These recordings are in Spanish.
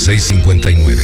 659.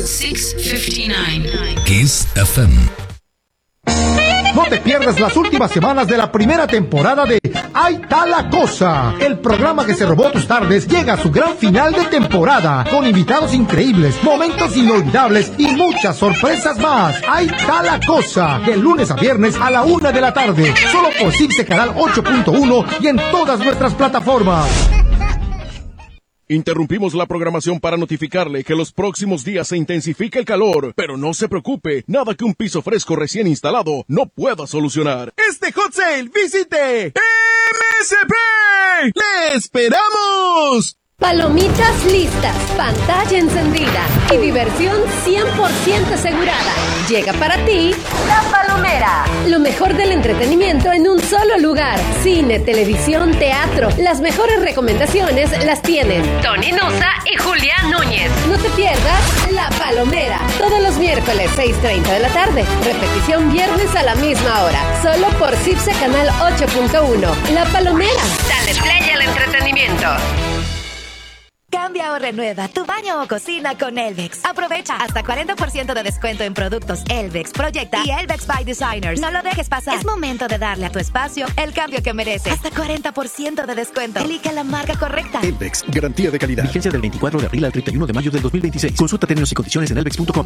659. Kiss FM. No te pierdas las últimas semanas de la primera temporada de Ahí está la cosa. El programa que se robó tus tardes llega a su gran final de temporada, con invitados increíbles, momentos inolvidables y muchas sorpresas más. Ahí está la cosa, de lunes a viernes a la 1 de la tarde, solo por CIPSE Canal 8.1 y en todas nuestras plataformas. Interrumpimos la programación para notificarle que los próximos días se intensifica el calor, pero no se preocupe, nada que un piso fresco recién instalado no pueda solucionar. Este hot sale visite MSP. ¡Le esperamos! Palomitas listas, pantalla encendida y diversión 100% asegurada. Llega para ti La Palomera. Lo mejor del entretenimiento en un solo lugar. Cine, televisión, teatro. Las mejores recomendaciones las tienen Tony Nusa y Julián Núñez. No te pierdas La Palomera. Todos los miércoles 6:30 de la tarde. Repetición viernes a la misma hora. Solo por CIPSE Canal 8.1. La Palomera. Dale play al entretenimiento. Cambia o renueva tu baño o cocina con Elvex. Aprovecha hasta 40% de descuento en productos Elvex, Proyecta y Elvex by Designers. No lo dejes pasar. Es momento de darle a tu espacio el cambio que merece. Hasta 40% de descuento. Elige la marca correcta. Elvex, garantía de calidad. Vigencia del 24 de abril al 31 de mayo del 2026. Consulta términos y condiciones en elvex.com.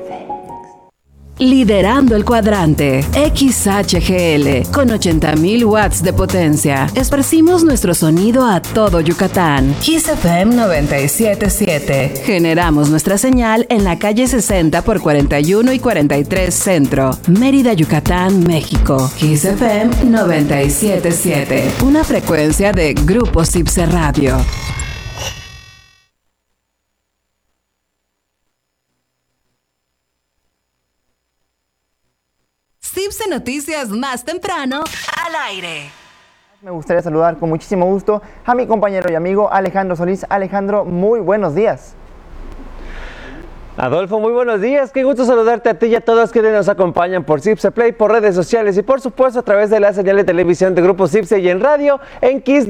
Liderando el cuadrante, XHGL, con 80,000 watts de potencia. Esparcimos nuestro sonido a todo Yucatán. Kiss FM 97.7. Generamos nuestra señal en la calle 60 por 41 y 43 Centro, Mérida, Yucatán, México. Kiss FM 97.7. Una frecuencia de Grupo CIPSE Radio. CIPSE Noticias más temprano al aire. Me gustaría saludar con muchísimo gusto a mi compañero y amigo Alejandro Solís. Alejandro, muy buenos días. Adolfo, muy buenos días. Qué gusto saludarte a ti y a todos quienes nos acompañan por CIPSE Play, por redes sociales y por supuesto a través de la señal de televisión de Grupo CIPSE y en radio en Kiss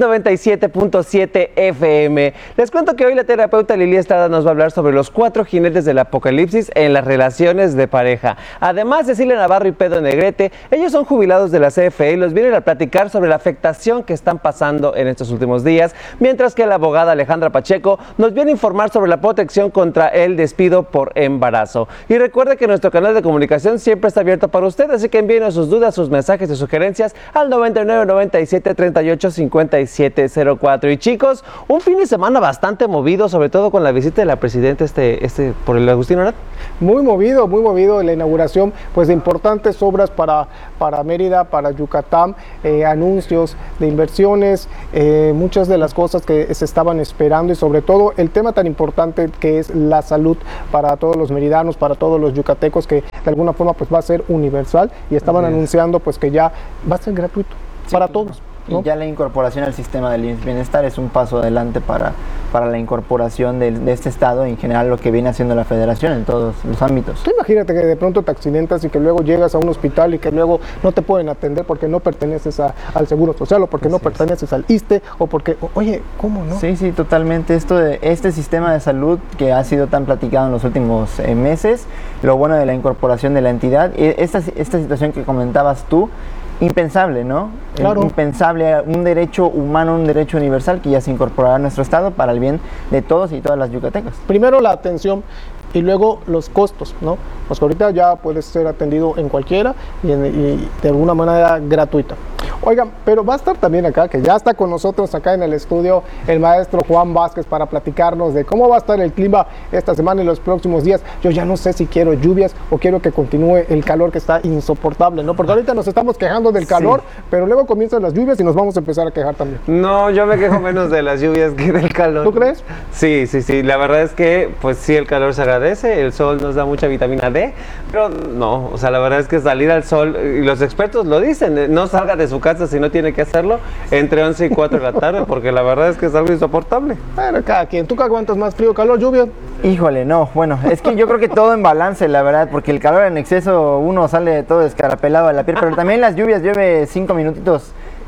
97.7 FM. Les cuento que hoy la terapeuta Lili Estrada nos va a hablar sobre los 4 jinetes del apocalipsis en las relaciones de pareja. Además, Cecilia Navarro y Pedro Negrete, ellos son jubilados de la CFE y los vienen a platicar sobre la afectación que están pasando en estos últimos días, mientras que la abogada Alejandra Pacheco nos viene a informar sobre la protección contra el despido por embarazo. Y recuerde que nuestro canal de comunicación siempre está abierto para usted, así que envíenos sus dudas, sus mensajes y sugerencias al 99 97 38 57 04. Y chicos, un fin de semana bastante movido, sobre todo con la visita de la presidenta por el Agustín Orat. Muy movido la inauguración pues de importantes obras para Mérida, para Yucatán, anuncios de inversiones, muchas de las cosas que se estaban esperando y sobre todo el tema tan importante que es la salud para todos los meridanos, para todos los yucatecos, que de alguna forma pues va a ser universal y estaban anunciando pues que ya va a ser gratuito para todos, ¿no? Y ya la incorporación al sistema del bienestar es un paso adelante para la incorporación de este estado, en general lo que viene haciendo la federación en todos los ámbitos. Tú imagínate que de pronto te accidentas y que luego llegas a un hospital y que luego no te pueden atender porque no perteneces al Seguro Social o porque no perteneces al ISSSTE o porque, oye, ¿cómo no? Sí, totalmente. Este sistema de salud que ha sido tan platicado en los últimos meses, lo bueno de la incorporación de la entidad, esta situación que comentabas tú, impensable, ¿no? Claro. Impensable, un derecho humano, un derecho universal que ya se incorporará a nuestro estado para el bien de todos y todas las yucatecas. Primero la atención y luego los costos, ¿no? Pues ahorita ya puedes ser atendido en cualquiera y de alguna manera gratuita. Oigan, pero va a estar también acá, que ya está con nosotros acá en el estudio, el maestro Juan Vázquez para platicarnos de cómo va a estar el clima esta semana y los próximos días. Yo ya no sé si quiero lluvias o quiero que continúe el calor que está insoportable, ¿no? Porque ahorita nos estamos quejando del calor, pero luego comienzan las lluvias y nos vamos a empezar a quejar también. No, yo me quejo menos de las lluvias que del calor. ¿Tú crees? Sí. La verdad es que, pues sí, el calor se agradece, el sol nos da mucha vitamina D, pero no, o sea, la verdad es que salir al sol, y los expertos lo dicen, no salga de su casa si no tiene que hacerlo entre 11 y 4 de la tarde, porque la verdad es que es algo insoportable. Pero cada quien, ¿tú qué aguantas más, frío, calor, lluvia? Híjole, no, bueno, es que yo creo que todo en balance, la verdad, porque el calor en exceso uno sale todo descarapelado de la piel, pero también las lluvias, llueve 5 minutitos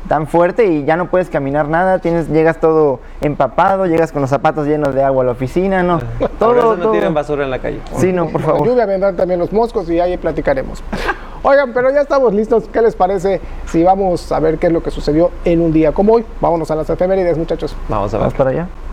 tan fuerte y ya no puedes caminar nada, llegas todo empapado, llegas con los zapatos llenos de agua a la oficina, ¿no? Todo, no tienen basura en la calle. Sí, no, por favor. Lluvia vendrán también los moscos y ahí platicaremos. Oigan, pero ya estamos listos. ¿Qué les parece si vamos a ver qué es lo que sucedió en un día como hoy? Vámonos a las efemérides, muchachos. Vamos a ver. Vamos para allá.